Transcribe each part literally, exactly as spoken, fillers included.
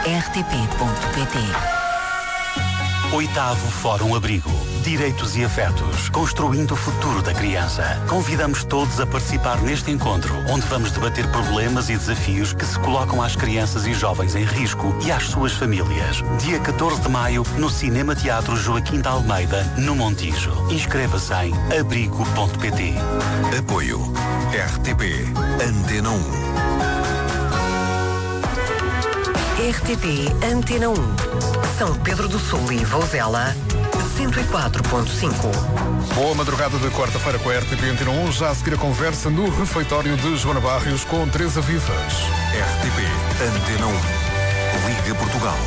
r t p ponto p t. Oitavo Fórum Abrigo. Direitos e afetos. Construindo o futuro da criança. Convidamos todos a participar neste encontro, onde vamos debater problemas e desafios que se colocam às crianças e jovens em risco e às suas famílias. Dia catorze de maio, no Cinema Teatro Joaquim de Almeida, no Montijo. Inscreva-se em abrigo ponto p t. Apoio R T P Antena um. R T P Antena um. São Pedro do Sul e Vouzela, cento e quatro ponto cinco. Boa madrugada de quarta-feira com a R T P Antena um. Já a seguir a conversa no refeitório de Joana Barrios com Teresa Vivas. R T P Antena um. Liga Portugal.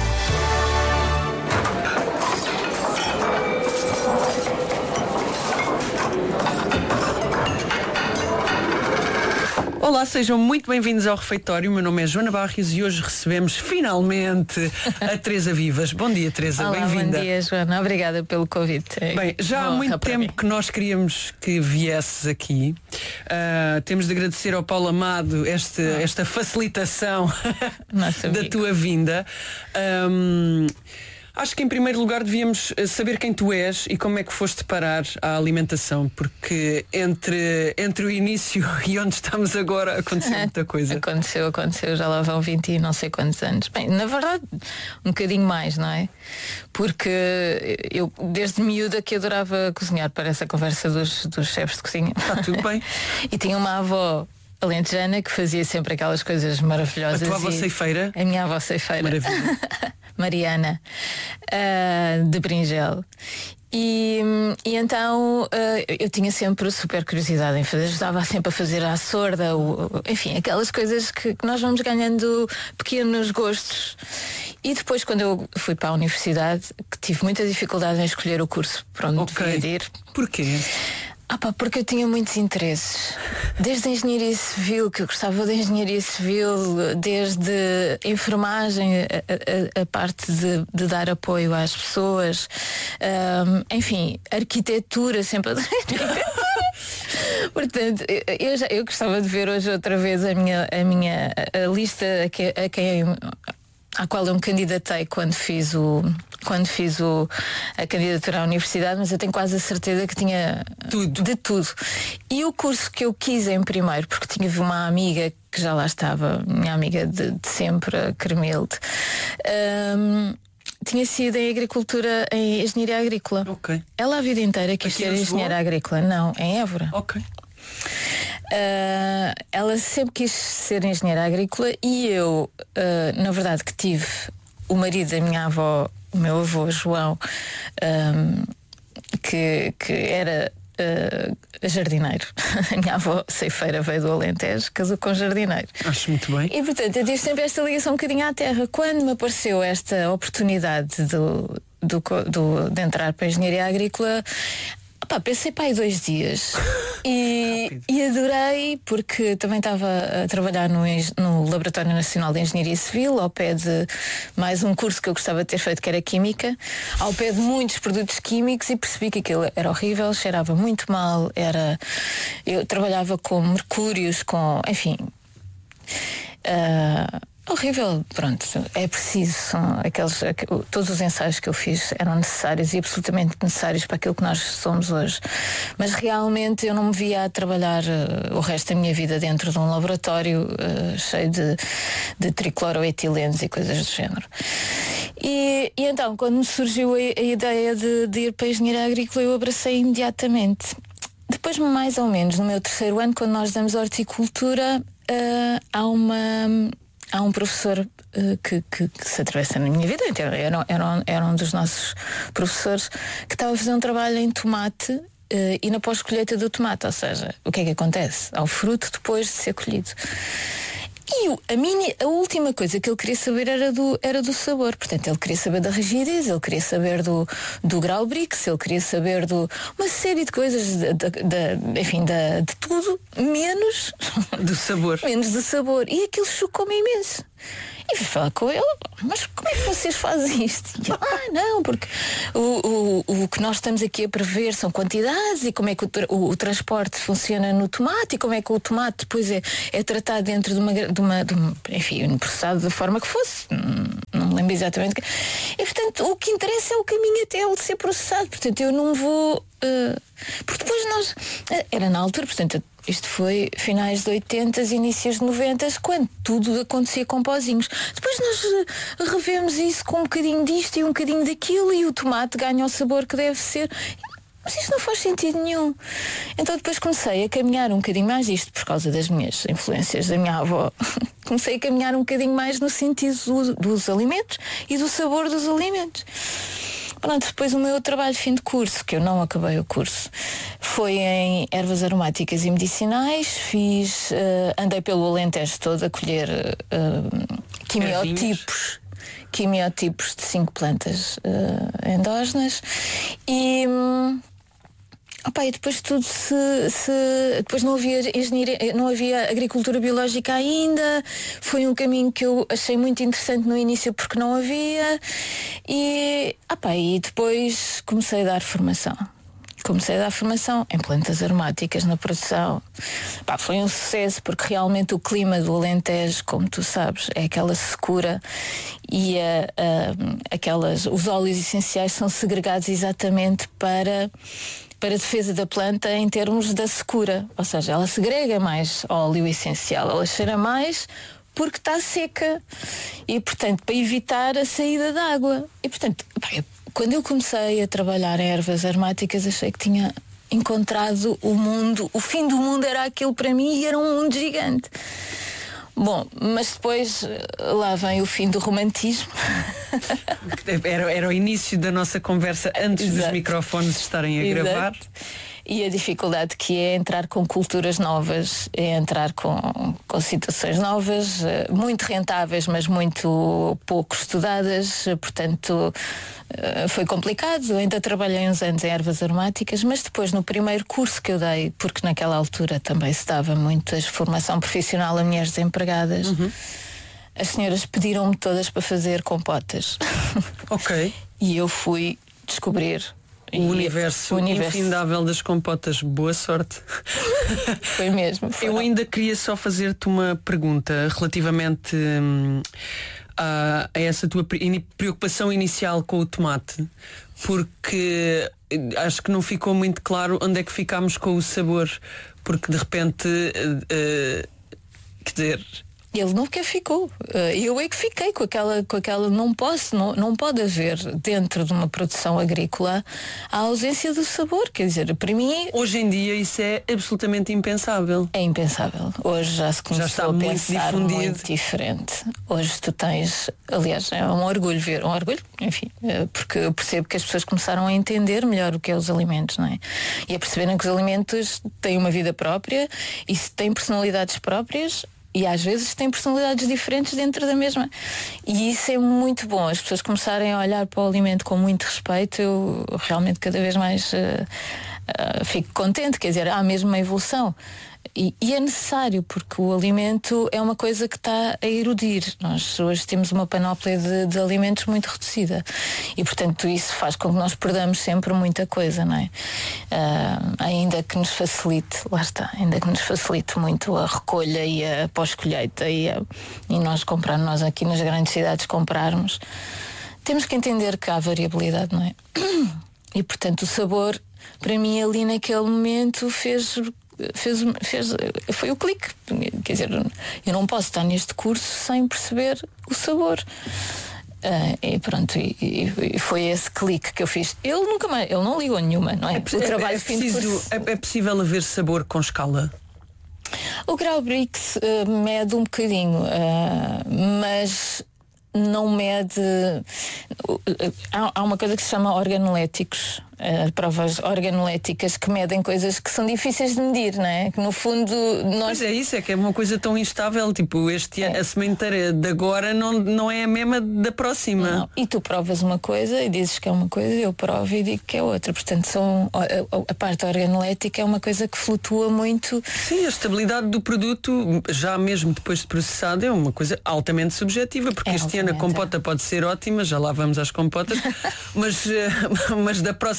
Olá, sejam muito bem-vindos ao refeitório. O meu nome é Joana Barrios e hoje recebemos finalmente a Teresa Vivas. Bom dia, Teresa, Olá, bem-vinda. Bom dia, Joana, obrigada pelo convite. Bem, já há muito tempo que nós queríamos que viesses aqui. Uh, temos de agradecer ao Paulo Amado este, esta facilitação da tua vinda. Um, Acho que em primeiro lugar devíamos saber quem tu és e como é que foste parar à alimentação, porque entre, entre o início e onde estamos agora aconteceu muita coisa. Aconteceu, aconteceu, já lá vão vinte e não sei quantos anos. Bem, na verdade, um bocadinho mais, não é? Porque eu, desde miúda, que adorava cozinhar para essa conversa dos, dos chefes de cozinha. Está tudo bem. E tinha uma avó alentejana que fazia sempre aquelas coisas maravilhosas. A tua avó ceifeira? A minha avó ceifeira. Maravilha. Mariana, uh, de Bringel. E, e então uh, eu tinha sempre super curiosidade em fazer, ajudava sempre a fazer à sorda, o, enfim, aquelas coisas que, que nós vamos ganhando pequenos gostos. E depois, quando eu fui para a universidade, que tive muita dificuldade em escolher o curso para onde okay. devia ir. Porquê? Ah pá, porque eu tinha muitos interesses. Desde a engenharia civil, que eu gostava da engenharia civil, desde a enfermagem, a, a, a parte de, de dar apoio às pessoas, um, enfim, arquitetura sempre. Portanto, eu, já, eu gostava de ver hoje outra vez a minha, a minha a lista a, que, a quem à qual eu me candidatei quando fiz o quando fiz o, a candidatura à universidade, mas eu tenho quase a certeza que tinha tudo. de tudo. E o curso que eu quis em primeiro, porque tinha uma amiga que já lá estava, minha amiga de, de sempre, a Cremilde, um, tinha sido em agricultura, em engenharia agrícola. Okay. Ela a vida inteira quis Aqui ser engenheira agrícola. Não, em Évora. Ok. Uh, ela sempre quis ser engenheira agrícola e eu, uh, na verdade, que tive o marido da minha avó, o meu avô João, um, que, que era uh, jardineiro. A minha avó ceifeira veio do Alentejo, casou com jardineiro. Acho muito bem. E portanto eu tive sempre esta ligação um bocadinho à terra. Quando me apareceu esta oportunidade do, do, do, de entrar para a engenharia agrícola, pá, pensei para aí dois dias e, e adorei, porque também estava a trabalhar no, no Laboratório Nacional de Engenharia Civil, ao pé de mais um curso que eu gostava de ter feito, que era Química, ao pé de muitos produtos químicos, e percebi que aquilo era horrível, cheirava muito mal, era, eu trabalhava com mercúrios, com, enfim, uh, horrível, pronto, é preciso, são aqueles, todos os ensaios que eu fiz eram necessários e absolutamente necessários para aquilo que nós somos hoje, mas realmente eu não me via a trabalhar uh, o resto da minha vida dentro de um laboratório uh, cheio de, de tricloroetilenos e coisas do género. E, e então, quando me surgiu a, a ideia de, de ir para a engenharia agrícola, eu abracei imediatamente. Depois, mais ou menos no meu terceiro ano, quando nós damos horticultura, uh, há uma... Há um professor uh, que, que, que se atravessa na minha vida, então, era, era, era um dos nossos professores, que estava a fazer um trabalho em tomate uh, e na pós-colheita do tomate, ou seja, o que é que acontece? Ao fruto depois de ser colhido. E o, a, minha, a última coisa que ele queria saber era do, era do sabor. Portanto, ele queria saber da rigidez, ele queria saber do, do grau Brix, ele queria saber de uma série de coisas, de, de, de, enfim, de, de tudo, menos do sabor. menos do sabor. E aquilo chocou-me imenso. E fui falar com ele, mas como é que vocês fazem isto? E ele, ah, não, porque o, o, o que nós estamos aqui a prever são quantidades e como é que o, o, o transporte funciona no tomate e como é que o tomate depois é, é tratado dentro de uma, de uma, de uma, enfim, processado da forma que fosse. Não me lembro exatamente. E portanto o que interessa é o caminho até ele ser processado. Portanto eu não vou uh, porque depois nós uh, era na altura, portanto isto foi finais de oitenta, inícios de noventa, quando tudo acontecia com pozinhos. Depois nós revemos isso com um bocadinho disto e um bocadinho daquilo e o tomate ganha o sabor que deve ser. Mas isto não faz sentido nenhum. Então depois comecei a caminhar um bocadinho mais isto por causa das minhas influências da minha avó. Comecei a caminhar um bocadinho mais no sentido do, dos alimentos e do sabor dos alimentos. Pronto, depois o meu trabalho de fim de curso, que eu não acabei o curso, foi em ervas aromáticas e medicinais. Fiz, uh, andei pelo Alentejo todo a colher uh, quimiotipos, quimiotipos de cinco plantas uh, endógenas e... Um, Opa, e depois tudo se, se depois não havia engenharia, não havia agricultura biológica ainda. Foi um caminho que eu achei muito interessante no início porque não havia. E, opa, e depois comecei a dar formação. Comecei a dar formação em plantas aromáticas na produção. Pá, foi um sucesso porque realmente o clima do Alentejo, como tu sabes, é aquela secura e a, a, aquelas, os óleos essenciais são segregados exatamente para... para a defesa da planta em termos da secura. Ou seja, ela segrega mais óleo essencial, ela cheira mais porque está seca. E, portanto, para evitar a saída de água. E, portanto, pá, eu, quando eu comecei a trabalhar em ervas aromáticas, achei que tinha encontrado o mundo. O fim do mundo era aquilo para mim e era um mundo gigante. Bom, mas depois lá vem o fim do romantismo. Era, era o início da nossa conversa antes Exato. Dos microfones estarem a Exato. Gravar. E a dificuldade que é entrar com culturas novas, é entrar com, com situações novas, muito rentáveis, mas muito pouco estudadas, portanto foi complicado. Ainda trabalhei uns anos em ervas aromáticas, mas depois no primeiro curso que eu dei, porque naquela altura também se dava muito a formação profissional a mulheres desempregadas, uhum. as senhoras pediram-me todas para fazer compotas. Ok. E eu fui descobrir o universo, o universo infindável das compotas. Boa sorte. Foi mesmo. Foi. Eu ainda queria só fazer-te uma pergunta relativamente hum, a, a essa tua preocupação inicial com o tomate, porque acho que não ficou muito claro onde é que ficámos com o sabor, porque de repente uh, uh, quer dizer, ele nunca ficou. Eu é que fiquei com aquela, com aquela não posso, não, não pode haver dentro de uma produção agrícola a ausência do sabor. Quer dizer, para mim. Hoje em dia isso é absolutamente impensável. É impensável. Hoje já se começou já está a muito pensar difundido. Muito diferente. Hoje tu tens, aliás, é um orgulho ver, um orgulho, enfim, porque eu percebo que as pessoas começaram a entender melhor o que é os alimentos, não é? E a perceberem que os alimentos têm uma vida própria e se têm personalidades próprias. E às vezes têm personalidades diferentes dentro da mesma. E isso é muito bom. As pessoas começarem a olhar para o alimento com muito respeito. Eu realmente cada vez mais uh, uh, fico contente. Quer dizer, há mesmo uma evolução. E, e é necessário, porque o alimento é uma coisa que está a erudir. Nós hoje temos uma panóplia de, de alimentos muito reduzida. E, portanto, isso faz com que nós perdamos sempre muita coisa, não é? Uh, ainda que nos facilite, lá está, ainda que nos facilite muito a recolha e a pós-colheita e, a, e nós comprar, nós aqui nas grandes cidades comprarmos, temos que entender que há variabilidade, não é? E, portanto, o sabor, para mim, ali naquele momento fez... Fez, fez, foi o clique. Quer dizer, eu não posso estar neste curso sem perceber o sabor. Uh, e pronto, e, e foi esse clique que eu fiz. Ele nunca mais, ele não ligou nenhuma, não é? é o trabalho é, é, preciso, é, é possível haver sabor com escala? O grau Brix uh, mede um bocadinho, uh, mas não mede. Uh, há, há uma coisa que se chama organoléticos. Uh, provas organoléticas que medem coisas que são difíceis de medir, não é? Que no fundo nós... Pois é isso, é que é uma coisa tão instável, tipo, este é. A sementeira de agora não, não é a mesma da próxima. Não. E tu provas uma coisa e dizes que é uma coisa, eu provo e digo que é outra. Portanto, são, a, a parte organolética é uma coisa que flutua muito. Sim, a estabilidade do produto, já mesmo depois de processado, é uma coisa altamente subjetiva, porque é, este ano a compota pode ser ótima, já lá vamos às compotas, mas, mas da próxima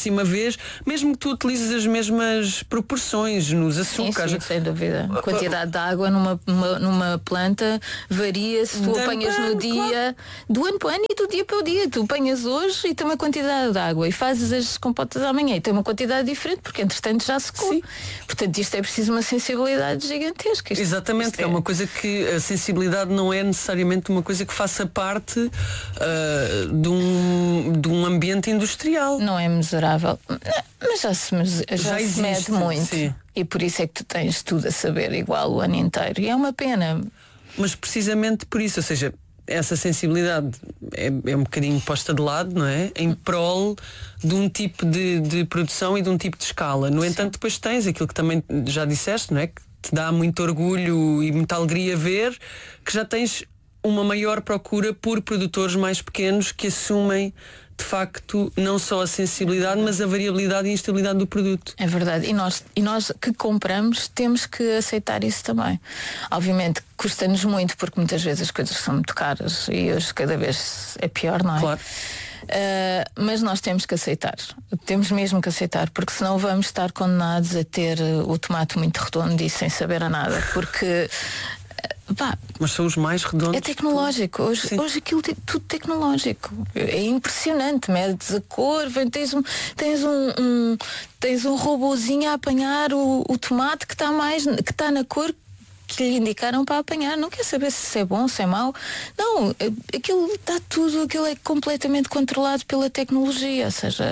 próxima vez, mesmo que tu utilizes as mesmas proporções nos açúcares. Sim, sim, sem dúvida. A quantidade de água numa, numa, numa planta varia se tu apanhas no dia, do ano para o ano e do dia para o dia. Tu apanhas hoje e tem uma quantidade de água e fazes as compotas amanhã e tem uma quantidade diferente, porque entretanto já secou. Sim. Portanto, isto é preciso uma sensibilidade gigantesca. Isto, Exatamente, isto é... é uma coisa que a sensibilidade não é necessariamente uma coisa que faça parte uh, de, um, de um ambiente industrial. Não é mesurável, mas já se, já já se mede muito. Sim. E por isso é que tu tens tudo a saber igual o ano inteiro. E é uma pena. Mas precisamente por isso, ou seja, essa sensibilidade é, é um bocadinho posta de lado, não é? Em prol de um tipo de, de produção e de um tipo de escala. No Sim. entanto, depois tens aquilo que também já disseste, não é? Que te dá muito orgulho e muita alegria ver que já tens uma maior procura por produtores mais pequenos que assumem de facto não só a sensibilidade, mas a variabilidade e a instabilidade do produto. É verdade, e nós, e nós que compramos temos que aceitar isso também. Obviamente custa-nos muito, porque muitas vezes as coisas são muito caras e hoje cada vez é pior, não é? Claro. Uh, mas nós temos que aceitar, temos mesmo que aceitar, porque senão vamos estar condenados a ter o tomate muito redondo e sem saber a nada, porque pá, mas são os mais redondos. É tecnológico. Hoje, hoje aquilo é tudo tecnológico. É impressionante. Medes a cor, vem, tens um, tens um, um, tens um robozinho a apanhar o, o tomate que está mais, que está na cor que lhe indicaram para apanhar. Não quer saber se é bom, se é mau. Não, aquilo está tudo, aquilo é completamente controlado pela tecnologia. Ou seja,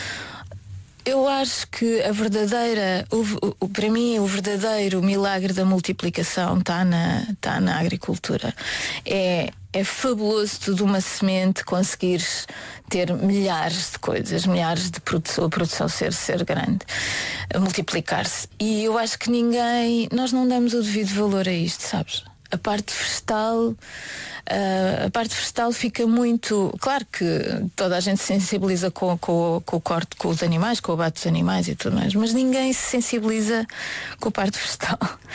eu acho que a verdadeira, o, o, para mim, o verdadeiro milagre da multiplicação está na, está na agricultura. É, é fabuloso tu de uma semente conseguires ter milhares de coisas, milhares de produção, a produção ser, ser grande, a multiplicar-se. E eu acho que ninguém, nós não damos o devido valor a isto, sabes? A parte vegetal, Uh, a parte vegetal fica muito... Claro que toda a gente se sensibiliza com, com, com o corte, com os animais, com o abate dos animais e tudo mais, mas ninguém se sensibiliza com a parte vegetal.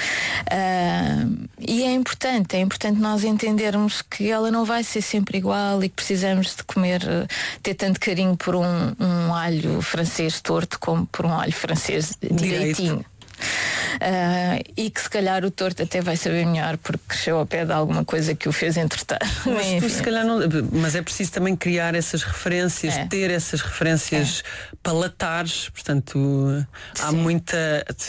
Uh, e é importante, é importante nós entendermos que ela não vai ser sempre igual e que precisamos de comer, ter tanto carinho por um, um alho francês torto como por um alho francês direitinho. Uh, e que se calhar o torto até vai saber melhor porque cresceu ao pé de alguma coisa que o fez entretar. Mas, tu, se calhar não, mas é preciso também criar essas referências, é. ter essas referências é. palatares. Portanto, há Sim. muita,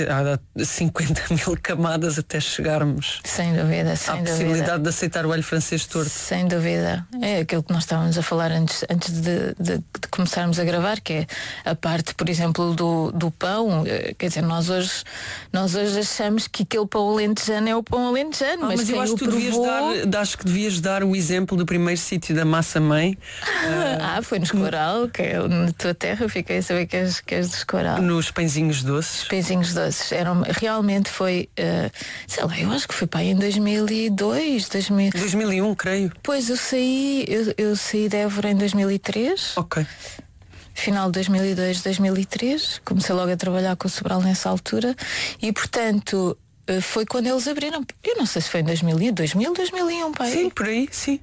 há cinquenta mil camadas até chegarmos sem dúvida, sem à dúvida. possibilidade de aceitar o alho francês torto. Sem dúvida. É aquilo que nós estávamos a falar antes, antes de, de, de começarmos a gravar, que é a parte, por exemplo, do, do pão. Quer dizer, nós hoje nós hoje achamos que aquele pão alentejano é o pão alentejano, ah, mas, mas eu acho que tu devias dar, acho que devias dar o exemplo do primeiro sítio da massa-mãe. Ah, uh, foi no Escoral, que é na tua terra, fiquei a saber que és, que és do Escoral. Nos pãezinhos doces. Os pãezinhos doces. Eram, realmente foi, uh, sei lá, eu acho que foi para aí em dois mil e dois, dois mil... dois mil e um, creio. Pois, eu saí, eu, eu saí de Évora em dois mil e três. Ok. Final de dois mil e dois, dois mil e três, comecei logo a trabalhar com o Sobral nessa altura e, portanto, foi quando eles abriram. Eu não sei se foi em dois mil, dois mil, dois mil e um, pai. Sim, por aí, sim.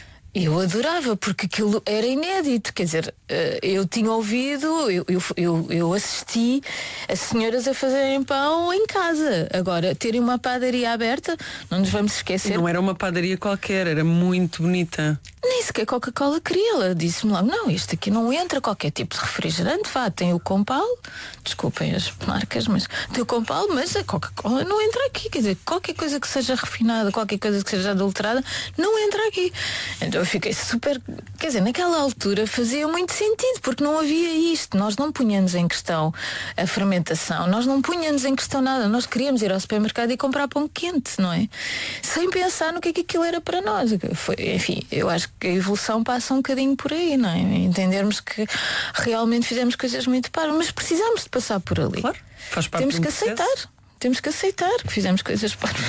Eu adorava, porque aquilo era inédito. Quer dizer, eu tinha ouvido, eu, eu, eu, eu assisti a senhoras a fazerem pão em casa. Agora, terem uma padaria aberta, não nos vamos esquecer. Não era uma padaria qualquer, era muito bonita. Nem sequer Coca-Cola queria. Ela disse-me logo, não, isto aqui não entra qualquer tipo de refrigerante. Vá, tem o Compal, desculpem as marcas, mas tem o Compal, mas a Coca-Cola não entra aqui. Quer dizer, qualquer coisa que seja refinada, qualquer coisa que seja adulterada, não entra aqui. Então eu fiquei super... Quer dizer, naquela altura fazia muito sentido, porque não havia isto. Nós não punhamos em questão a fermentação, nós não punhamos em questão nada. Nós queríamos ir ao supermercado e comprar pão quente, não é? Sem pensar no que é que aquilo era para nós. Foi, enfim, eu acho que a evolução passa um bocadinho por aí, não é? Entendermos que realmente fizemos coisas muito paras, mas precisamos de passar por ali. Claro, faz parte Temos do que processo. aceitar. Temos que aceitar que fizemos coisas paras.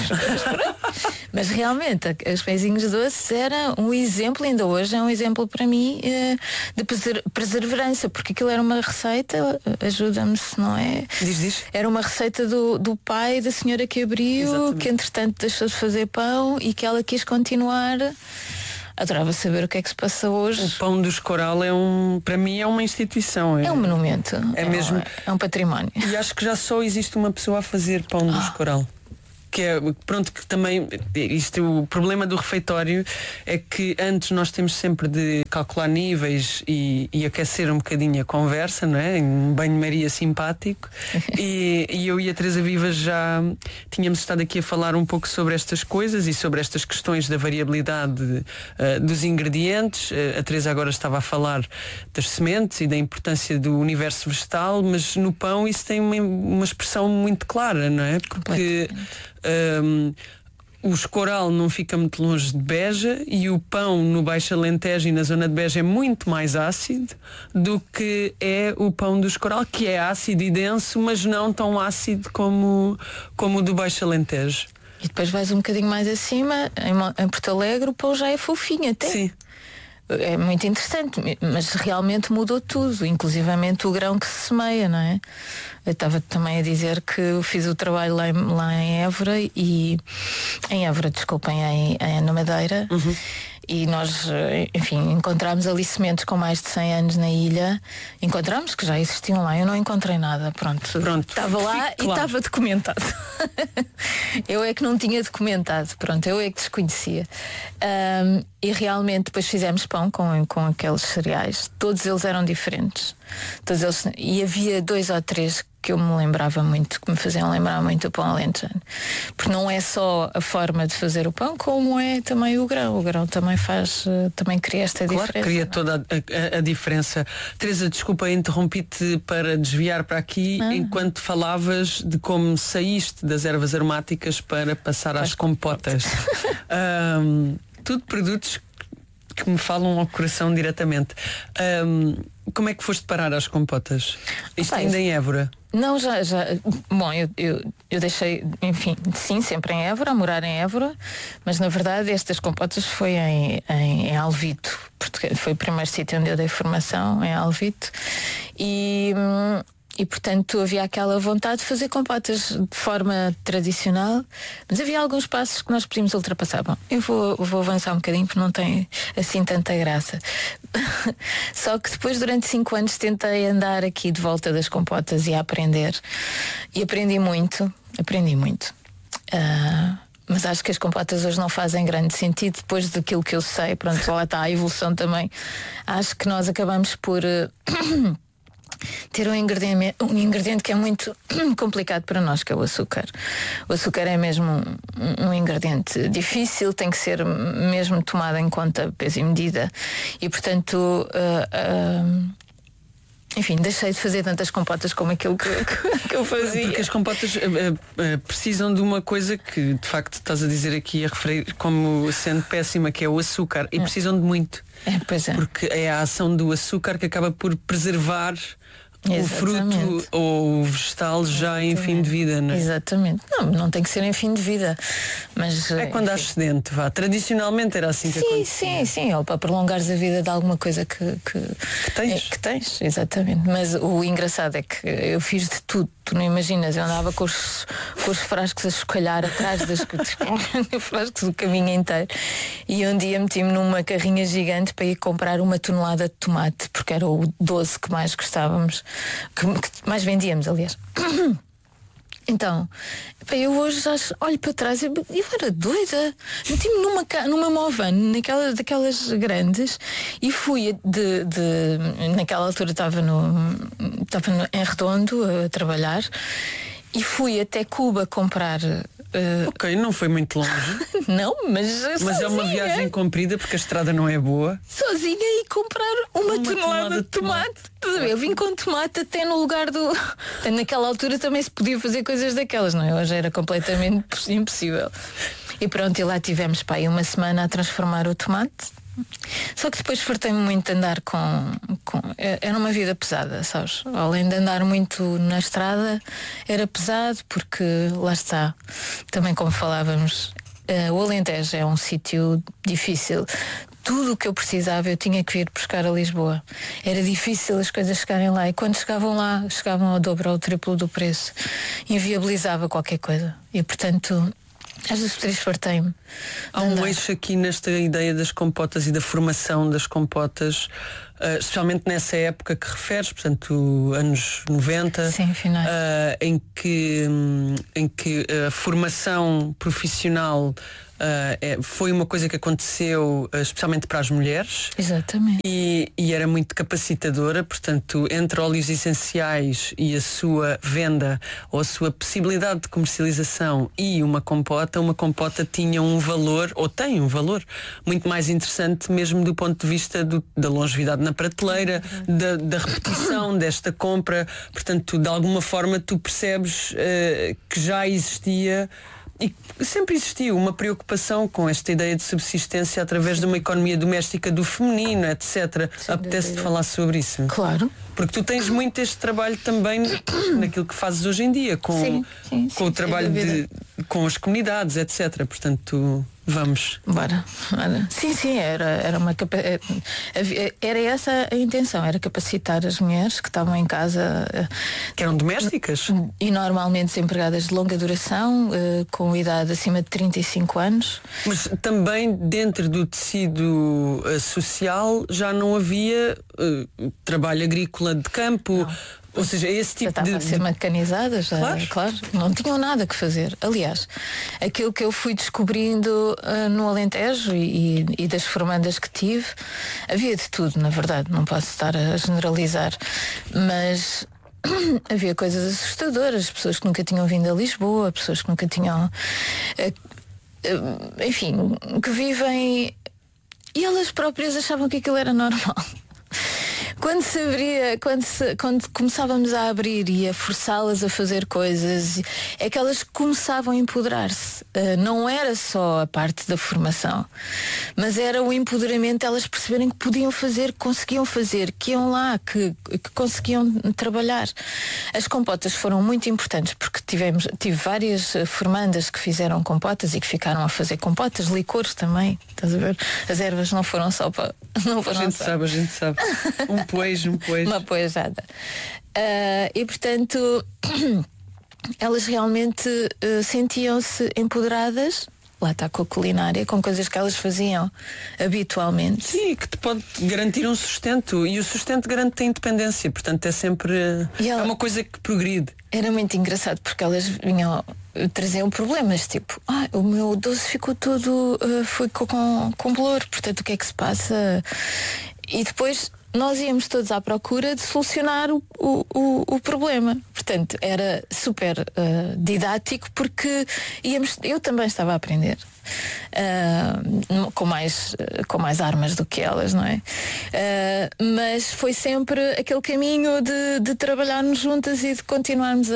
Mas realmente, os pãezinhos doces era um exemplo, ainda hoje é um exemplo para mim de perseverança, porque aquilo era uma receita, ajuda-me se não é? Diz, diz. Era uma receita do, do pai da senhora que abriu, Exatamente. Que entretanto deixou de fazer pão e que ela quis continuar. adorava saber o que é que se passa hoje. O Pão do Escoral é um, para mim é uma instituição. É, é um monumento. É, é mesmo. Um, é um património. E acho que já só existe uma pessoa a fazer Pão do Escoral. Que é, pronto, que também isto, o problema do refeitório é que antes nós temos sempre de calcular níveis e, e aquecer um bocadinho a conversa, não é? Em um banho-maria simpático. e, e eu e a Teresa Vivas já tínhamos estado aqui a falar um pouco sobre estas coisas e sobre estas questões da variabilidade uh, dos ingredientes. Uh, a Teresa agora estava a falar das sementes e da importância do universo vegetal, mas no pão isso tem uma, uma expressão muito clara, não é? Porque Um, o Escoral não fica muito longe de Beja e o pão no Baixo Alentejo e na zona de Beja é muito mais ácido do que é o pão do Escoral, que é ácido e denso, mas não tão ácido como, como o do Baixo Alentejo. E depois vais um bocadinho mais acima, em, em Porto Alegre o pão já é fofinho até. Sim. É muito interessante, mas realmente mudou tudo, inclusivamente o grão que se semeia, não é? Eu estava também a dizer que eu fiz o trabalho lá em, lá em Évora e em Évora, desculpem, em, em, na Madeira. Uhum. E nós, enfim, encontramos ali sementes com mais de cem anos na ilha. Encontramos que já existiam lá, eu não encontrei nada. Pronto, Pronto. Estava lá e estava claro. Documentado. Eu é que não tinha documentado, pronto, eu é que desconhecia. Um, e realmente depois fizemos pão com, com aqueles cereais. Todos eles eram diferentes. Todos eles, e havia dois ou três que eu me lembrava muito, que me faziam lembrar muito o pão alentejano. Porque não é só a forma de fazer o pão, como é também o grão. O grão também faz, também cria esta claro, diferença. Cria toda a, a, a diferença. Teresa, desculpa, interrompi-te para desviar para aqui ah. enquanto falavas de como saíste das ervas aromáticas para passar às compotas. um, tudo produtos que me falam ao coração diretamente. Um, como é que foste parar às compotas? Isto ah, ainda em Évora? Não, já, já. Bom, eu, eu, eu deixei, enfim, sim, sempre em Évora, a morar em Évora, mas na verdade estas compotas foi em, em, em Alvito, porque foi o primeiro sítio onde eu dei formação, em Alvito, e... E, portanto, havia aquela vontade de fazer compotas de forma tradicional, mas havia alguns passos que nós podíamos ultrapassar. Bom, eu vou, vou avançar um bocadinho porque não tem assim tanta graça. Só que depois, durante cinco anos, tentei andar aqui de volta das compotas e a aprender. E aprendi muito, aprendi muito. Uh, mas acho que as compotas hoje não fazem grande sentido depois daquilo que eu sei. Pronto, lá está a evolução também. Acho que nós acabamos por... Uh, ter um ingrediente, um ingrediente que é muito complicado para nós, que é o açúcar. O açúcar é mesmo um, um ingrediente difícil, tem que ser mesmo tomado em conta, peso e medida. E portanto, uh, uh, enfim, deixei de fazer tantas compotas como aquilo que, que eu fazia. Porque as compotas uh, uh, precisam de uma coisa que de facto estás a dizer aqui, a referir como sendo péssima, que é o açúcar. E é. Precisam de muito. É, pois é. Porque é a ação do açúcar que acaba por preservar o fruto ou o vegetal já em fim de vida, não é? Exatamente. Não, não tem que ser em fim de vida. Mas, é quando há excedente, vá. Tradicionalmente era assim que sim, acontecia. Sim, sim, ou para prolongares a vida de alguma coisa que, que, que tens. É, que tens, exatamente. Mas o engraçado é que eu fiz de tudo. Tu não imaginas, eu andava com os, com os frascos a escolher atrás das frascos o caminho inteiro. E um dia meti-me numa carrinha gigante para ir comprar uma tonelada de tomate, porque era o doce que mais gostávamos, que, que mais vendíamos, aliás. Então, eu hoje já olho para trás e eu, eu era doida. Meti-me numa, numa movan, naquela, daquelas grandes, e fui de, de naquela altura estava no, estava no, em Redondo a trabalhar, e fui até Cuba comprar. Uh... Ok, não foi muito longe. Não, mas Mas sozinha. É uma viagem comprida porque a estrada não é boa. Sozinha e comprar uma, uma tonelada, tonelada de tomate. tomate. Eu vim com tomate até no lugar do... Naquela altura também se podia fazer coisas daquelas, não é? Hoje era completamente impossível. E pronto, e lá tivemos pá, uma semana a transformar o tomate. Só que depois fartei-me muito de andar com, com... Era uma vida pesada, sabes? Além de andar muito na estrada, era pesado porque, lá está, também como falávamos, uh, o Alentejo é um sítio difícil. Tudo o que eu precisava eu tinha que vir buscar a Lisboa. Era difícil as coisas chegarem lá, e quando chegavam lá, chegavam ao dobro ou ao triplo do preço. Inviabilizava qualquer coisa. E portanto... Às vezes três fartei-me. Há um eixo aqui nesta ideia das compotas e da formação das compotas, uh, especialmente nessa época que referes, portanto, anos noventa. Sim, finais. Uh, em que, um, em que a formação profissional Uh, é, foi uma coisa que aconteceu uh, especialmente para as mulheres. Exatamente. E, e era muito capacitadora, portanto, entre óleos essenciais e a sua venda ou a sua possibilidade de comercialização e uma compota, uma compota tinha um valor, ou tem um valor muito mais interessante mesmo do ponto de vista do, da longevidade na prateleira, da, da repetição desta compra. Portanto, de alguma forma tu percebes uh, que já existia e sempre existiu uma preocupação com esta ideia de subsistência através de uma economia doméstica do feminino, etcétera. Apetece-te falar sobre isso? Claro. Porque tu tens muito este trabalho também naquilo que fazes hoje em dia, com, sim, sim, com sim, o trabalho de, com as comunidades, etcétera. Portanto, vamos. Bora. Sim, sim, era, era uma capa... era essa a intenção, era capacitar as mulheres que estavam em casa. Que eram domésticas? E normalmente desempregadas de longa duração, com idade acima de trinta e cinco anos. Mas também dentro do tecido social já não havia uh, trabalho agrícola de campo. Não. Ou seja, esse tipo já de... estava a ser mecanizada, já, claro. claro, não tinham nada que fazer. Aliás, aquilo que eu fui descobrindo uh, no Alentejo e, e das formandas que tive, havia de tudo, na verdade, não posso estar a generalizar, mas havia coisas assustadoras, pessoas que nunca tinham vindo a Lisboa, pessoas que nunca tinham... Uh, uh, enfim, que vivem... E elas próprias achavam que aquilo era normal. Quando se abria, quando, se, quando começávamos a abrir e a forçá-las a fazer coisas, é que elas começavam a empoderar-se. Uh, não era só a parte da formação, mas era o empoderamento, elas perceberem que podiam fazer, que conseguiam fazer, que iam lá, que, que conseguiam trabalhar. As compotas foram muito importantes porque tivemos, tive várias formandas que fizeram compotas e que ficaram a fazer compotas, licores também, estás a ver? As ervas não foram só para... Não foram a gente só. sabe, a gente sabe. Um poejo, um poejo. Uma poejada. Uh, e portanto, elas realmente uh, sentiam-se empoderadas. Lá está com a culinária, com coisas que elas faziam habitualmente. Sim, que te pode garantir um sustento. E o sustento garante a independência. Portanto, é sempre... Ela... É uma coisa que progride. Era muito engraçado porque elas vinham... traziam problemas, tipo, ah, o meu doce ficou todo... Uh, foi com, com bolor, portanto, o que é que se passa? E depois... nós íamos todos à procura de solucionar o, o, o, o problema. Portanto, era super uh, didático porque íamos, eu também estava a aprender uh, com, mais, uh, com mais armas do que elas, não é? Uh, mas foi sempre aquele caminho de, de trabalharmos juntas e de continuarmos a,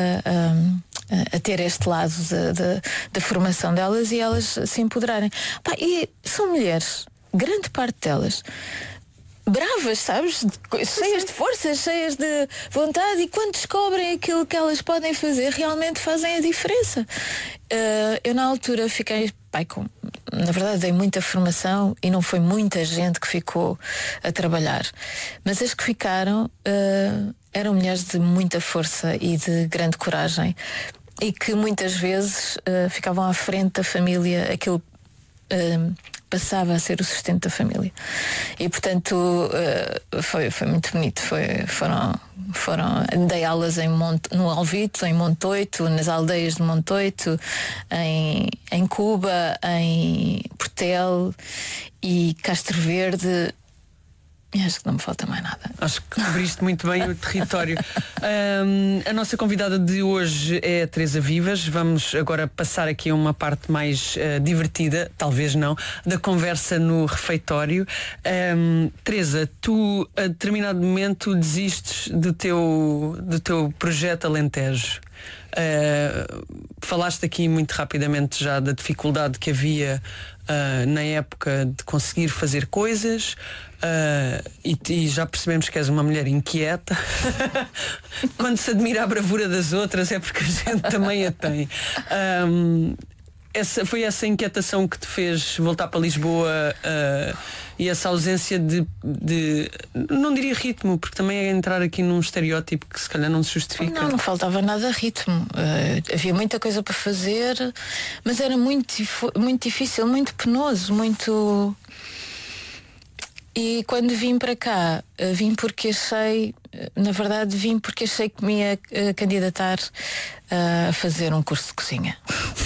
a, a, a ter este lado da formação delas e elas se empoderarem. Pá, e são mulheres, grande parte delas bravas, sabes? Cheias de força, cheias de vontade, e quando descobrem aquilo que elas podem fazer, realmente fazem a diferença. Uh, eu na altura fiquei, pai, com, na verdade dei muita formação e não foi muita gente que ficou a trabalhar, mas as que ficaram uh, eram mulheres de muita força e de grande coragem e que muitas vezes uh, ficavam à frente da família, aquilo uh, passava a ser o sustento da família. E portanto uh, foi, foi muito bonito. Foi, foram, foram, dei aulas em Monte, no Alvito, em Montoito, nas aldeias de Montoito, em, em Cuba, em Portel e Castro Verde. E acho que não me falta mais nada. Acho que cobriste muito bem o território. Um, a nossa convidada de hoje é a Teresa Vivas. Vamos agora passar aqui a uma parte mais uh, divertida, talvez não, da conversa no refeitório. Um, Teresa, tu a determinado momento desistes do teu, do teu projeto Alentejo. Uh, falaste aqui muito rapidamente já da dificuldade que havia uh, na época de conseguir fazer coisas. Uh, e, e já percebemos que és uma mulher inquieta. Quando se admira a bravura das outras é porque a gente também a tem. Um, essa, foi essa inquietação que te fez voltar para Lisboa uh, e essa ausência de, de, não diria ritmo, porque também é entrar aqui num estereótipo que se calhar não se justifica. Não, não faltava nada ritmo. Uh, havia muita coisa para fazer, mas era muito, muito difícil, muito penoso, muito... E quando vim para cá, vim porque achei, na verdade vim porque achei que me ia candidatar a fazer um curso de cozinha.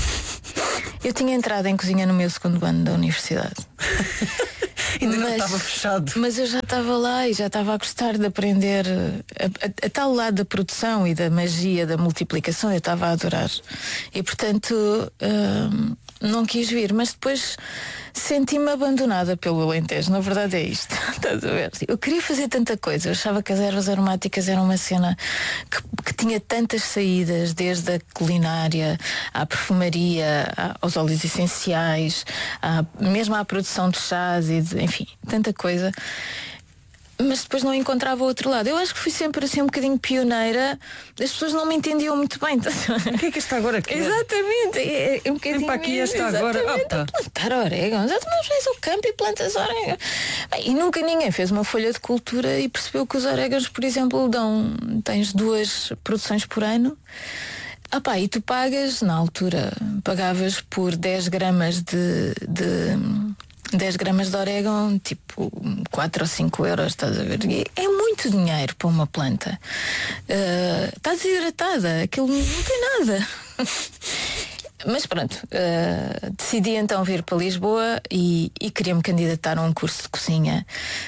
Eu tinha entrado em cozinha no meu segundo ano da universidade. Ainda não estava fechado. Mas eu já estava lá e já estava a gostar de aprender a, a, a tal lado da produção e da magia da multiplicação, eu estava a adorar. E portanto hum, não quis vir, mas depois senti-me abandonada pelo Alentejo, na verdade é isto. Estás a ver? Eu queria fazer tanta coisa, eu achava que as ervas aromáticas eram uma cena que, que tinha tantas saídas, desde a culinária à perfumaria, aos óleos essenciais, à, mesmo à produção de chás e de, enfim, tanta coisa. Mas depois não encontrava o outro lado. Eu acho que fui sempre assim um bocadinho pioneira. As pessoas não me entendiam muito bem. O que é que está agora aqui? Exatamente. É, é um bocadinho. Vem para aqui esta agora. Ah, tá. Plantar orégãos. Exatamente, vais ao campo e plantas orégãos. Bem, e nunca ninguém fez uma folha de cultura e percebeu que os orégãos, por exemplo, dão. Tens duas produções por ano. Ah pá, e tu pagas, na altura, pagavas por dez gramas de. de dez gramas de orégano, tipo quatro ou cinco euros, estás a ver? E é muito dinheiro para uma planta. Uh, está desidratada, aquilo não tem nada. Mas pronto, uh, decidi então vir para Lisboa e, e queria-me candidatar a um curso de cozinha.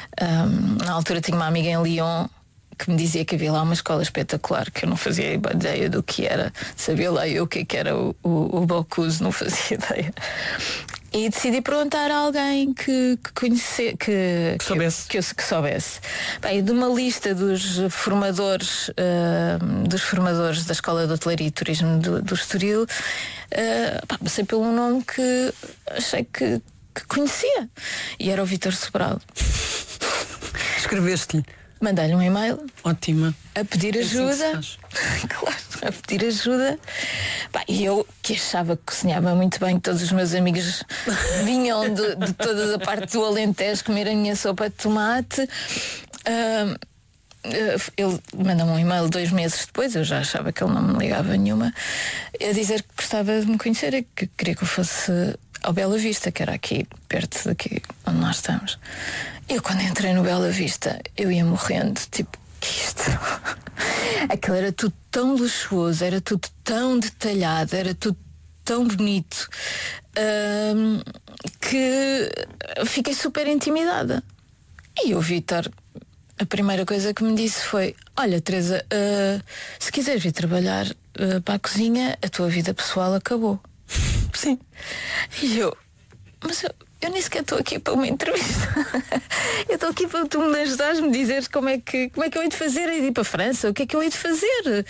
Um, na altura tinha uma amiga em Lyon que me dizia que havia lá uma escola espetacular, que eu não fazia ideia do que era. Sabia lá eu o que, é que era o, o, o Bocuse, não fazia ideia. E decidi perguntar a alguém que, que conhecesse, que, que soubesse. Que, que, que soubesse. Bem, de uma lista dos formadores, uh, dos formadores da Escola de Hotelaria e Turismo do, do Estoril, uh, pá, passei pelo um nome que achei que, que conhecia. E era o Vítor Sobral. Escreveste-lhe? Mandei-lhe um e-mail. Ótima. A pedir ajuda. Claro, a pedir ajuda. Bah, e eu que achava que cozinhava muito bem, que todos os meus amigos vinham de, de toda a parte do Alentejo comer a minha sopa de tomate. Uh, ele mandou-me um e-mail dois meses depois, eu já achava que ele não me ligava nenhuma, a dizer que gostava de me conhecer e que queria que eu fosse ao Bela Vista, que era aqui, perto daqui onde nós estamos. Eu quando entrei no Bela Vista, eu ia morrendo, tipo, que isto? Aquilo era tudo tão luxuoso, era tudo tão detalhado, era tudo tão bonito, hum, que fiquei super intimidada. E o Vítor, a primeira coisa que me disse foi: olha, Teresa, uh, se quiseres vir trabalhar uh, para a cozinha, a tua vida pessoal acabou. Sim. E eu, mas eu, eu nem sequer estou aqui para uma entrevista. Eu estou aqui para tu me ajudares, me dizeres como é que, como é que eu hei de fazer, hei de ir para a França, o que é que eu hei de fazer.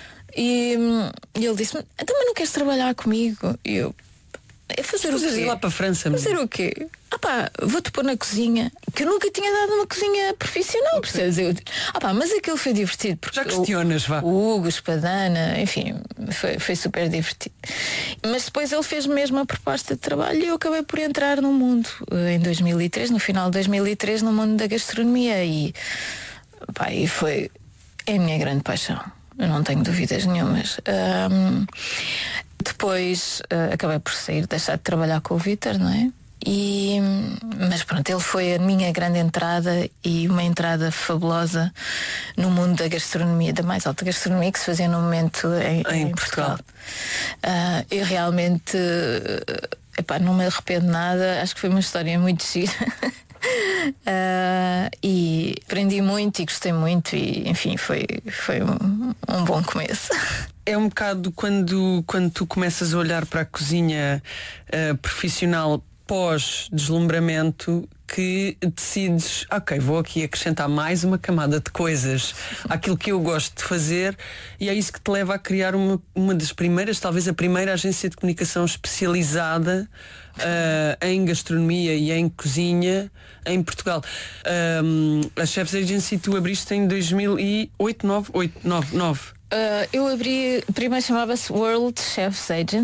E, e ele disse-me: então, mas não queres trabalhar comigo? E eu, é fazer o quê? Ir lá para a França. Fazer mesmo. O quê? Ah pá, vou-te pôr na cozinha. Que eu nunca tinha dado uma cozinha profissional, percebes? Eu, ah pá, mas aquilo foi divertido. Porque já questionas, o, vá. O Hugo, Espadana, enfim, foi, foi super divertido. Mas depois ele fez mesmo a proposta de trabalho e eu acabei por entrar no mundo, em dois mil e três, no final de dois mil e três, no mundo da gastronomia. E, pá, e foi... é a minha grande paixão. Eu não tenho dúvidas nenhumas. Um, depois uh, acabei por sair, deixar de trabalhar com o Vítor, não é? E, mas pronto, ele foi a minha grande entrada e uma entrada fabulosa no mundo da gastronomia, da mais alta gastronomia que se fazia no momento em, em, em Portugal. Portugal. Uh, eu realmente uh, epá, não me arrependo nada, acho que foi uma história muito gira. Uh, e aprendi muito e gostei muito e enfim foi, foi um, um bom começo. É um bocado quando, quando tu começas a olhar para a cozinha uh, profissional pós-deslumbramento que decides, ok, vou aqui acrescentar mais uma camada de coisas àquilo que eu gosto de fazer, e é isso que te leva a criar uma, uma das primeiras, talvez a primeira agência de comunicação especializada uh, em gastronomia e em cozinha em Portugal. Um, a Chefs Agency tu abriste em dois mil e oito, nove, oito, nove, nove. Uh, eu abri, primeiro chamava-se World Chefs Agency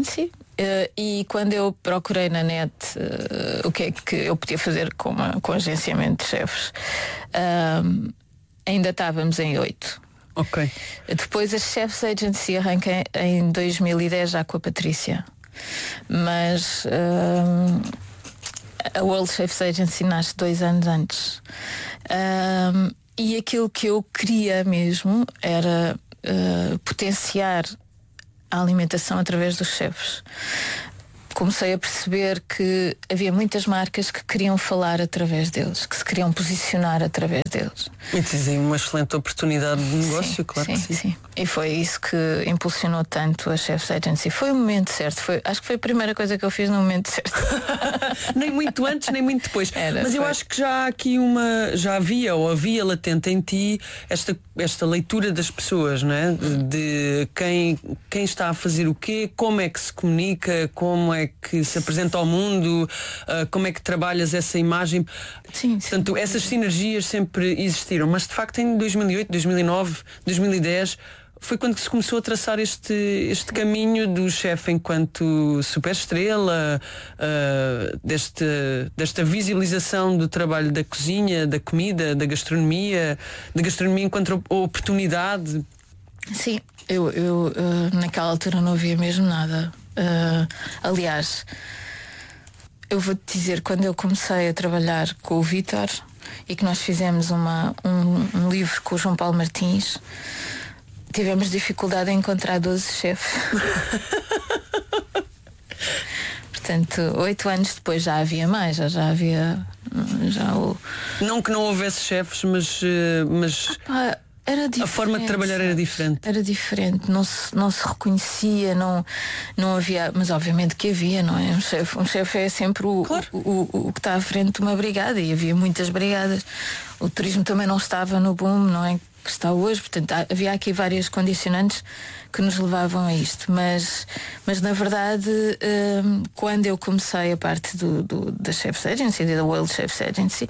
Uh, e quando eu procurei na net uh, o que é que eu podia fazer com, uma, com agenciamento de chefes, uh, ainda estávamos em oito. Ok. Depois a Chefs Agency arranca em dois mil e dez já com a Patrícia. Mas uh, a World Chefs Agency nasce dois anos antes. Uh, e aquilo que eu queria mesmo era uh, potenciar a alimentação através dos chefes. Comecei a perceber que havia muitas marcas que queriam falar através deles, que se queriam posicionar através deles. E dizem uma excelente oportunidade de negócio, sim, claro sim, que sim. sim. E foi isso que impulsionou tanto a Chefs Agency. Foi o momento certo. Foi, acho que foi a primeira coisa que eu fiz no momento certo. Nem muito antes, nem muito depois. Era, Mas eu foi. acho que já há aqui uma. Já havia ou havia latente em ti esta, esta leitura das pessoas, não é? De quem, quem está a fazer o quê, como é que se comunica, como é que se apresenta ao mundo, uh, como é que trabalhas essa imagem. Sim, sim. Portanto, essas sinergias sempre existiram, mas de facto em dois mil e oito, dois mil e nove, dois mil e dez foi quando se começou a traçar este, este caminho do chefe enquanto superestrela, uh, deste, desta visibilização do trabalho da cozinha, da comida, da gastronomia, da gastronomia enquanto oportunidade. Sim, eu, eu uh, naquela altura não havia mesmo nada. Uh, aliás, eu vou-te dizer, quando eu comecei a trabalhar com o Vítor e que nós fizemos uma, um, um livro com o João Paulo Martins, tivemos dificuldade em encontrar doze chefes. Portanto, oito anos depois já havia mais, já, já havia já o... Não que não houvesse chefes, mas, mas ah, era diferente, a forma de trabalhar era diferente. Era diferente, não se, não se reconhecia, não, não havia, mas obviamente que havia, não é? Um chefe um chefe é sempre o, claro. o, o, o que está à frente de uma brigada, e havia muitas brigadas. O turismo também não estava no boom, não é? Que está hoje, portanto havia aqui várias condicionantes que nos levavam a isto, mas, mas na verdade um, quando eu comecei a parte do, do, da Chefs Agency, da World Chefs Agency,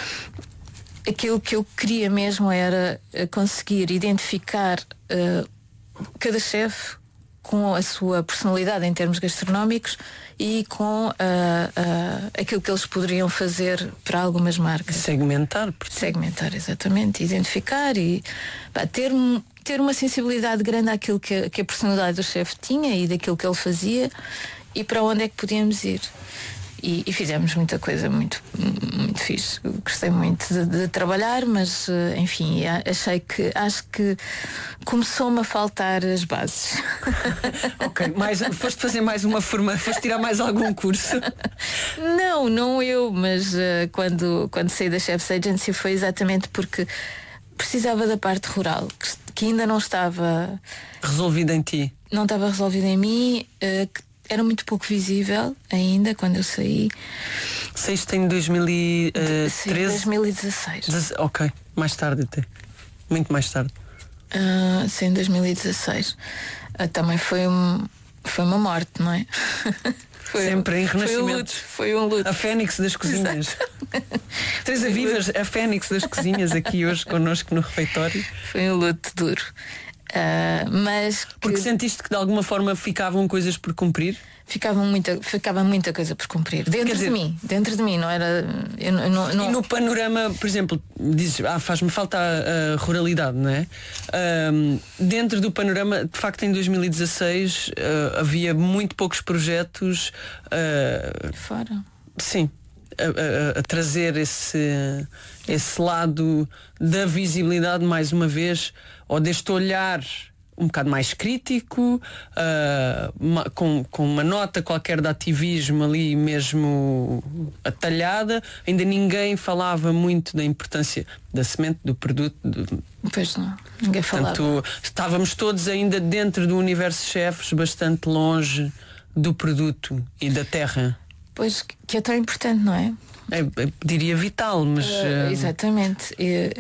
aquilo que eu queria mesmo era conseguir identificar uh, cada chefe com a sua personalidade em termos gastronómicos e com uh, uh, aquilo que eles poderiam fazer para algumas marcas. Segmentar. Porque... Segmentar, exatamente. Identificar e pá, ter, ter uma sensibilidade grande àquilo que a, que a personalidade do chefe tinha e daquilo que ele fazia e para onde é que podíamos ir. E, e fizemos muita coisa muito, muito fixe. Gostei muito de, de trabalhar, mas enfim, achei que acho que começou-me a faltar as bases. Ok, mais, foste fazer mais uma forma, foste tirar mais algum curso? Não, não eu, mas uh, quando, quando saí da Chefs Agency foi exatamente porque precisava da parte rural, que, que ainda não estava resolvida em ti. Não estava resolvida em mim, uh, que era muito pouco visível ainda quando eu saí. Saíste em dois mil e treze? dois mil e dezasseis. Dez... Ok, mais tarde até. Muito mais tarde. Uh, sim, em dois mil e dezasseis. Uh, também foi, um, foi uma morte, não é? Foi, sempre em renascimento. Foi um luto. Foi um luto. A Fênix das cozinhas. Teresa Vivas, a Fênix das cozinhas, aqui hoje connosco no refeitório. Foi um luto duro. Uh, mas que... Porque sentiste que de alguma forma ficavam coisas por cumprir? Ficava muita, ficava muita coisa por cumprir dentro dizer, de mim, dentro de mim, não era. Eu, eu, não, não... E no panorama, por exemplo, dizes, ah, faz-me falta a, a ruralidade, não é? Um, dentro do panorama, de facto, em dois mil e dezasseis uh, havia muito poucos projetos. Uh, Fora. Sim. A, a, a trazer esse, esse lado da visibilidade mais uma vez, ou deste olhar um bocado mais crítico, uh, uma, com, com uma nota qualquer de ativismo ali mesmo atalhada. Ainda ninguém falava muito da importância da semente, do produto. Do... Pois não, ninguém falava. Portanto, estávamos todos ainda dentro do universo chefes, bastante longe do produto e da terra. Pois, que é tão importante, não é? É, eu diria vital, mas... Uh, exatamente.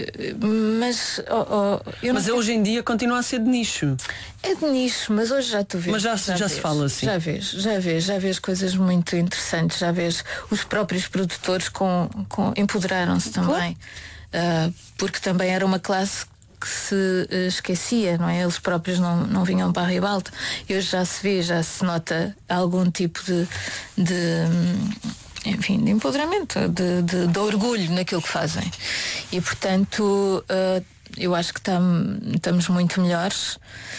Uh, mas oh, oh, eu mas não... hoje em dia continua a ser de nicho. É de nicho, mas hoje já tu vês. Mas já, já, já vês, se fala assim. Já vês, já vês, já vês coisas muito interessantes, já vês os próprios produtores com, com, empoderaram-se também. Claro. Uh, porque também era uma classe que se uh, esquecia, não é? Eles próprios não, não vinham para a ribalta. E hoje já se vê, já se nota algum tipo de, de enfim, de empoderamento, de, de, de orgulho naquilo que fazem. E portanto, uh, eu acho que tam, estamos muito melhores.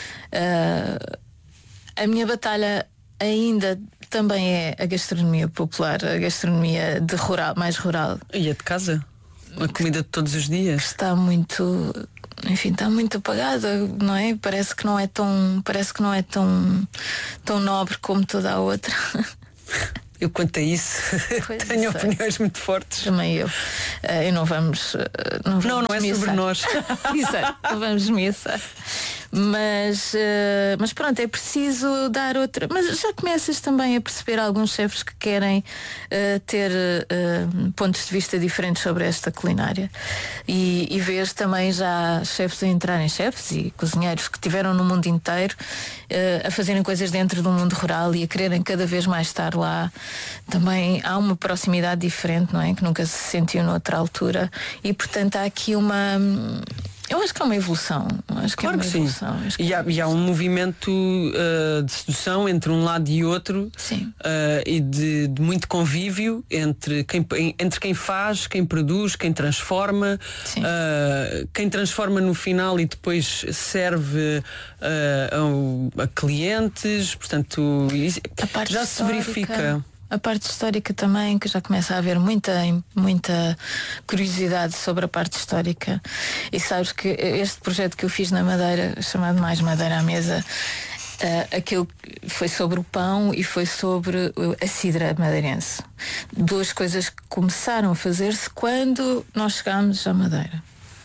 Uh, a minha batalha ainda também é a gastronomia popular, a gastronomia de rural, mais rural. E a de casa? A comida de todos os dias? Está muito, enfim, está muito apagada, não é? Parece que não é tão, parece que não é tão, tão nobre como toda a outra. Eu quanto a isso tenho opiniões muito fortes. Também eu. Uh, e não vamos. Uh, não, vamos não, não é miaçar. sobre nós. Exato, não vamos miaçar. Mas, uh, mas pronto, é preciso dar outra. Mas já começas também a perceber alguns chefes que querem uh, ter uh, pontos de vista diferentes sobre esta culinária. E, e vês também já chefes a entrarem, chefes e cozinheiros que tiveram no mundo inteiro uh, a fazerem coisas dentro do mundo rural e a quererem cada vez mais estar lá. Também há uma proximidade diferente, não é? Que nunca se sentiu noutra altura. E portanto há aqui uma... Eu acho que é uma evolução. Acho que claro é uma que sim. evolução. Acho que e, há, e há um movimento uh, de sedução entre um lado e outro. Sim. Uh, e de, de muito convívio entre quem, entre quem faz, quem produz, quem transforma, uh, quem transforma no final e depois serve uh, a, a clientes. Portanto, isso, já se verifica. A parte histórica também, que já começa a haver muita, muita curiosidade sobre a parte histórica. E sabes que este projeto que eu fiz na Madeira, chamado Mais Madeira à Mesa, uh, aquilo foi sobre o pão e foi sobre a cidra madeirense. Duas coisas que começaram a fazer-se quando nós chegámos à Madeira.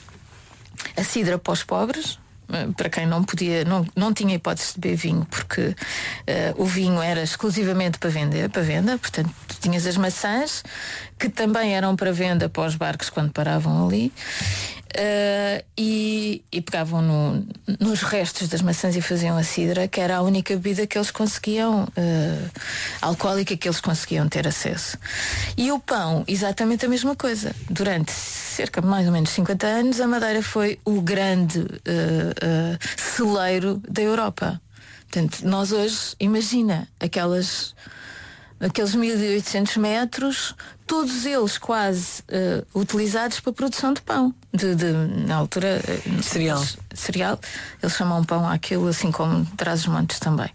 A cidra para os pobres, para quem não podia, não, não tinha hipótese de beber vinho, porque uh, o vinho era exclusivamente para vender, para venda. Portanto, tu tinhas as maçãs, que também eram para venda para os barcos quando paravam ali, uh, e, e pegavam no, nos restos das maçãs e faziam a cidra, que era a única bebida que eles conseguiam, uh, alcoólica, que eles conseguiam ter acesso. E o pão, exatamente a mesma coisa. Durante cerca de mais ou menos cinquenta anos, a Madeira foi o grande uh, uh, celeiro da Europa. Portanto, nós hoje, imagina, aquelas, aqueles mil e oitocentos metros, todos eles quase uh, utilizados para a produção de pão. De, de, na altura... Uh, cereal. Eles, cereal. Eles chamam pão àquilo, assim como Trás-os-Montes também.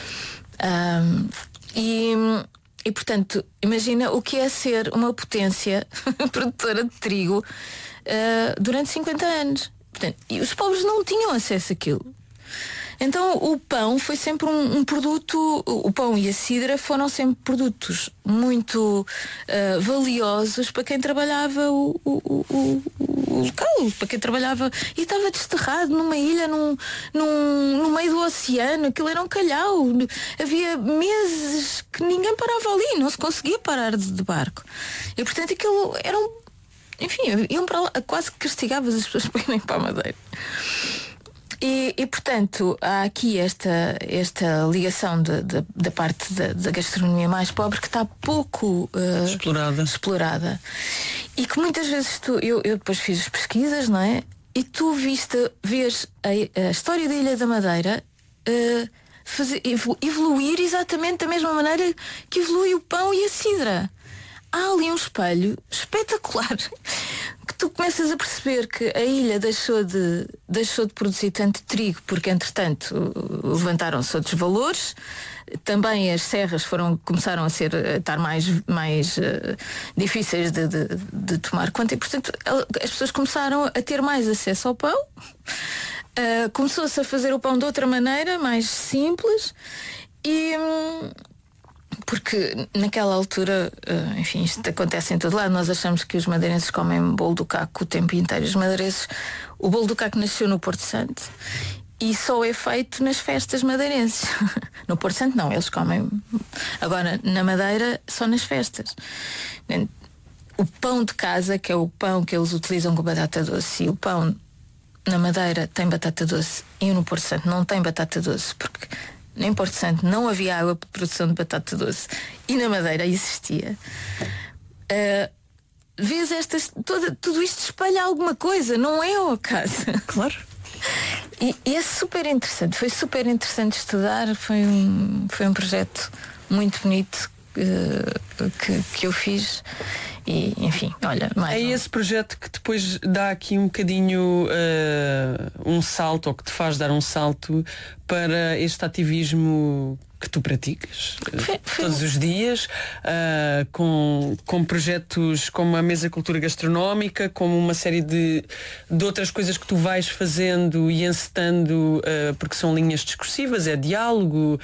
Um, e... E, portanto, imagina o que é ser uma potência produtora de trigo uh, durante cinquenta anos. Portanto, e os pobres não tinham acesso àquilo. Então o pão foi sempre um, um produto, o pão e a cidra foram sempre produtos muito uh, valiosos para quem trabalhava o, o, o, o local, para quem trabalhava e estava desterrado numa ilha, num, num, no meio do oceano, aquilo era um calhau, havia meses que ninguém parava ali, não se conseguia parar de, de barco. E portanto aquilo era um, enfim, iam para lá, quase que castigavas as pessoas para irem para a Madeira. E, e portanto há aqui esta, esta ligação de, de, da parte da, da gastronomia mais pobre que está pouco uh, explorada. explorada e que muitas vezes tu, eu, eu depois fiz as pesquisas, não é? E tu viste, vês a, a história da Ilha da Madeira uh, fazer, evoluir exatamente da mesma maneira que evolui o pão e a cidra. Há ali um espelho espetacular que tu começas a perceber que a ilha deixou de, deixou de produzir tanto trigo porque entretanto levantaram-se outros valores. Também as serras foram, começaram a, ser, a estar mais, mais uh, difíceis de, de, de tomar conta e portanto as pessoas começaram a ter mais acesso ao pão. Uh, começou-se a fazer o pão de outra maneira, mais simples e... Hum, porque naquela altura, enfim, isto acontece em todo lado. Nós achamos que os madeirenses comem bolo do caco o tempo inteiro. Os madeirenses, o bolo do caco nasceu no Porto Santo e só é feito nas festas madeirenses. No Porto Santo não, eles comem. Agora, na Madeira, só nas festas. O pão de casa, que é o pão que eles utilizam com batata doce, e o pão na Madeira tem batata doce e no Porto Santo não tem batata doce, porque em Porto Santo não havia água para produção de batata doce e na Madeira existia. Uh, vês estas, toda, tudo isto espalha alguma coisa, não é ao acaso? Claro. E, e é super interessante, foi super interessante estudar, foi um, foi um projeto muito bonito uh, que, que eu fiz. E enfim, olha, mais é um. esse projeto que depois dá aqui um bocadinho uh, um salto, ou que te faz dar um salto para este ativismo que tu praticas foi, foi todos um... os dias, uh, com, com projetos como a Mesa Cultura Gastronómica, como uma série de, de outras coisas que tu vais fazendo e encetando, uh, porque são linhas discursivas, é diálogo,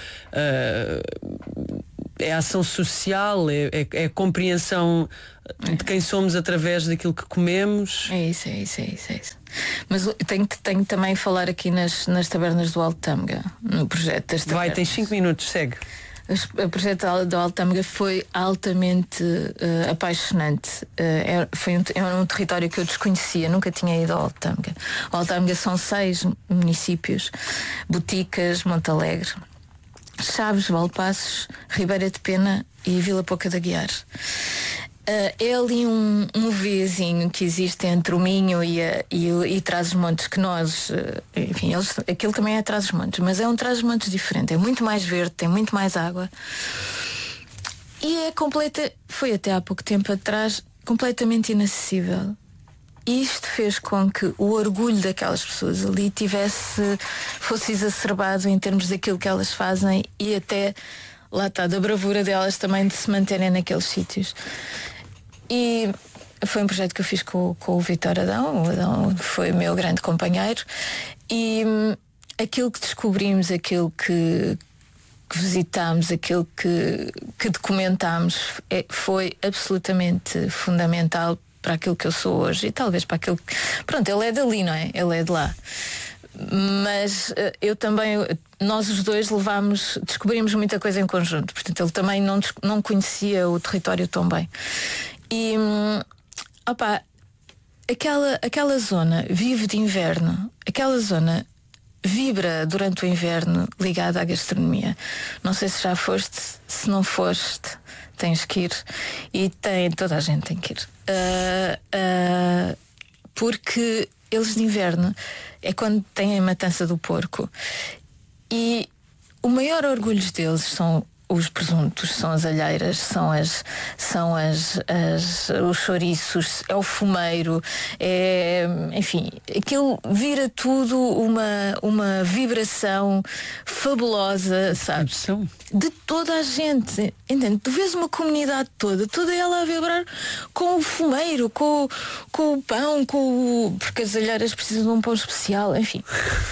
uh, é ação social, é, é, é a compreensão de quem somos através daquilo que comemos. É isso, é isso, é isso, é isso. Mas tenho, tenho também falar aqui nas, nas tabernas do Alto Tâmega, no projeto das tabernas. Vai, tens cinco minutos, segue. O projeto do Alto Tâmega foi altamente uh, apaixonante. Uh, é, foi um, é um território que eu desconhecia, nunca tinha ido ao Alto Tâmega. O Alto Tâmega são seis municípios: Boticas, Montalegre, Chaves, Valpassos, Ribeira de Pena e Vila Pouca de Aguiar. Uh, é ali um, um vizinho que existe entre o Minho e, a, e, e Trás-os-Montes, que nós, uh, enfim, eles, aquilo também é Trás-os-Montes, mas é um Trás-os-Montes diferente, é muito mais verde, tem muito mais água e é completa, foi até há pouco tempo atrás completamente inacessível. E isto fez com que o orgulho daquelas pessoas ali tivesse, fosse exacerbado em termos daquilo que elas fazem e até, lá está, da bravura delas também de se manterem naqueles sítios. E foi um projeto que eu fiz com, com o Vítor Adão. O Adão foi meu grande companheiro. E hum, aquilo que descobrimos, aquilo que, que visitámos, aquilo que, que documentámos é, foi absolutamente fundamental para aquilo que eu sou hoje e talvez para aquilo que... Pronto, ele é dali, não é? Ele é de lá. Mas eu também, nós os dois levámos, descobrimos muita coisa em conjunto. Portanto, ele também não, não conhecia o território tão bem. E opa, aquela, aquela zona vive de inverno, aquela zona vibra durante o inverno ligada à gastronomia. Não sei se já foste, se não foste, tens que ir. E tem, toda a gente tem que ir. Uh, uh, porque eles de inverno é quando têm a matança do porco. E o maior orgulho deles são os presuntos, são as alheiras, são as, são as, as os chouriços, é o fumeiro, é, enfim, aquilo vira tudo uma, uma vibração fabulosa, sabes? De toda a gente, entende? Tu vês uma comunidade toda, toda ela a vibrar com o fumeiro, com, com o pão, com o... porque as alheiras precisam de um pão especial, enfim.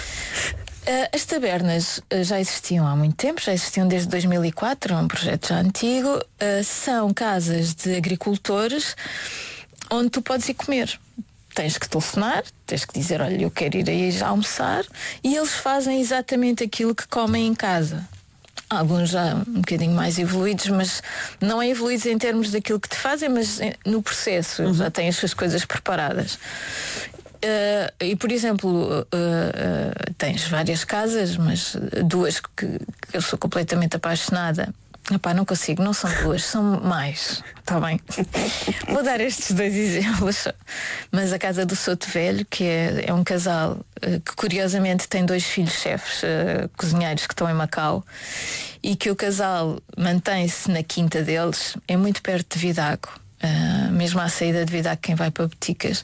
As tabernas já existiam há muito tempo, já existiam desde dois mil e quatro, é um projeto já antigo. São casas de agricultores onde tu podes ir comer. Tens que telefonar, tens que dizer, olha, eu quero ir aí já almoçar, e eles fazem exatamente aquilo que comem em casa. Alguns já um bocadinho mais evoluídos, mas não é evoluídos em termos daquilo que te fazem, mas no processo, uhum. Já têm as suas coisas preparadas. Uh, e por exemplo uh, uh, tens várias casas, mas duas que, que eu sou completamente apaixonada. Epá, não consigo, não são duas, são mais. Está bem? Vou dar estes dois exemplos. Mas a casa do Soto Velho, que é, é um casal uh, que curiosamente tem dois filhos chefes uh, cozinheiros que estão em Macau, e que o casal mantém-se na quinta deles, é muito perto de Vidago. Uh, mesmo à saída de Vidago, quem vai para Boticas.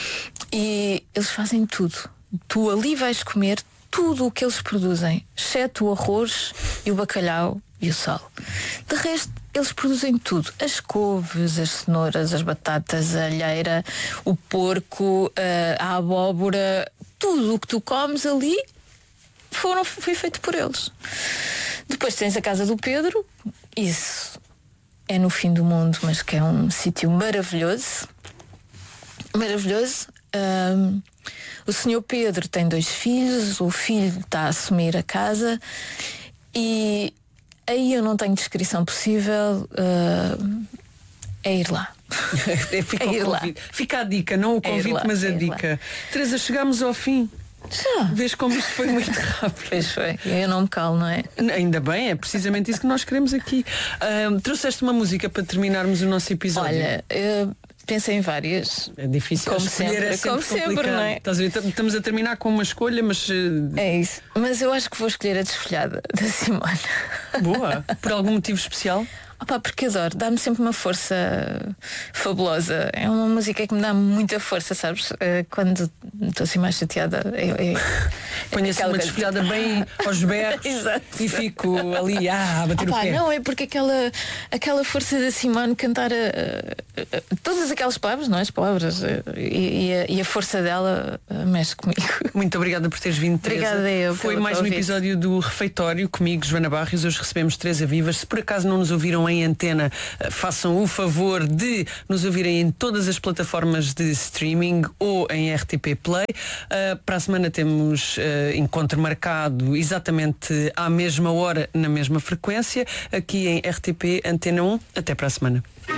E eles fazem tudo. Tu ali vais comer tudo o que eles produzem, exceto o arroz e o bacalhau e o sal. De resto, eles produzem tudo. As couves, as cenouras, as batatas, a alheira, o porco, a abóbora, tudo o que tu comes ali foram, foi feito por eles. Depois tens a casa do Pedro. Isso é no fim do mundo, mas que é um sítio maravilhoso. Maravilhoso. Um, o senhor Pedro tem dois filhos, o filho está a assumir a casa, e aí eu não tenho descrição possível. Uh, é ir lá. Fica, é ir lá. Fica a dica, não o convite, é lá, mas a é dica. Teresa, chegamos ao fim. Já. Vês como isto foi muito rápido. Pois foi, eu não me calo, não é? Ainda bem, é precisamente isso que nós queremos aqui. Uh, trouxeste uma música para terminarmos o nosso episódio. Olha, uh, Pensei em várias. É difícil. Como escolher sempre, é sempre como sempre, complicado. não é? Estás a ver? Estamos a terminar com uma escolha, mas. uh, É isso. Mas eu acho que vou escolher a Desfolhada da Simone. Boa. Por algum motivo especial? Opa, porque adoro, dá-me sempre uma força fabulosa. É uma música que me dá muita força, sabes? Eh, Quando estou assim mais chateada, é, é, Ponho assim aquela uma coisa. desfolhada bem aos berros Exato. e fico ali ah, a bater Opa, o pé. não, é porque aquela, aquela força da Simone cantar a, a- a- todas aquelas palavras, não é? As palavras eh, e, e a, e a força dela eh, mexe comigo. Muito obrigada por teres vindo, Teresa. Obrigada eu Foi pelo mais um convite. episódio do Refeitório comigo, Joana Barrios. Hoje recebemos Teresa Vivas. Se por acaso não nos ouviram em antena, eh, façam o favor de nos ouvirem em todas as plataformas de streaming ou em R T P Play. Eh, para a semana temos eh, encontro marcado exatamente à mesma hora, na mesma frequência, aqui em R T P Antena um. Até para a semana.